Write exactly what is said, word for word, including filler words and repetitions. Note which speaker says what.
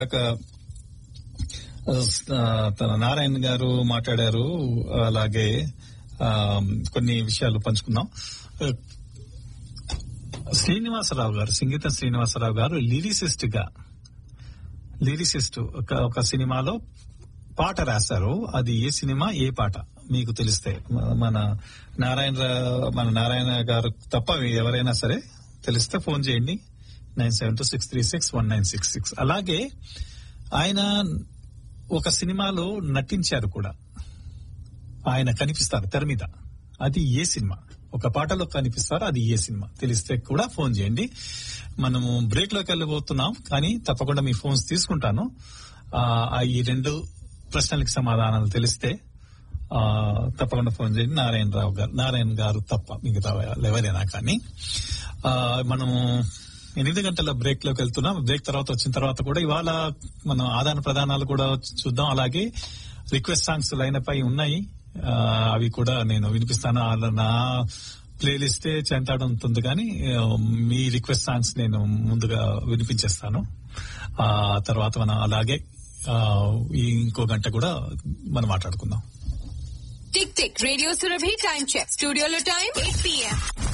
Speaker 1: తన నారాయణ గారు మాట్లాడారు. అలాగే కొన్ని విషయాలు పంచుకుందాం. శ్రీనివాసరావు గారు, సంగీతం శ్రీనివాసరావు గారు లిరిసిస్ట్ గా లిరిసిస్ట్ ఒక ఒక సినిమాలో పాట రాశారు. అది ఏ సినిమా, ఏ పాట మీకు తెలిస్తే మన నారాయణ మన నారాయణ గారు తప్ప ఎవరైనా సరే తెలిస్తే ఫోన్ చేయండి, nine seven two six three six one nine six six. అలాగే ఆయన ఒక సినిమాలో నటించారు కూడా, ఆయన కనిపిస్తారు తెర మీద. అది ఏ సినిమా? ఒక పాటలో కనిపిస్తారు, అది ఏ సినిమా తెలిస్తే కూడా ఫోన్ చేయండి. మనము బ్రేక్ లోకి వెళ్ళబోతున్నాం, కానీ తప్పకుండా మీ ఫోన్స్ తీసుకుంటాను. ఈ రెండు ప్రశ్నలకు సమాధానాలు తెలిస్తే తప్పకుండా ఫోన్ చేయండి. నారాయణరావు గారు నారాయణ గారు తప్ప మిగతా ఎవరైనా కానీ. మనము ఎనిమిది గంటల బ్రేక్ లోకి వెళ్తున్నాం. బ్రేక్ తర్వాత వచ్చిన తర్వాత కూడా ఇవాళ మనం ఆదాన ప్రదానాలు కూడా చూద్దాం. అలాగే రిక్వెస్ట్ సాంగ్స్ లైన్ పై ఉన్నాయి, అవి కూడా నేను వినిపిస్తాను. నా ప్లేలిస్టే చెంతాడు ఉంటుంది, కానీ మీ రిక్వెస్ట్ సాంగ్స్ నేను ముందుగా వినిపించేస్తాను. ఆ తర్వాత మనం అలాగే ఇంకో గంట కూడా మనం మాట్లాడుకుందాం.
Speaker 2: Tick tick radio Surabhi time check. స్టూడియోలో టైం ఎయిట్ పిఎం.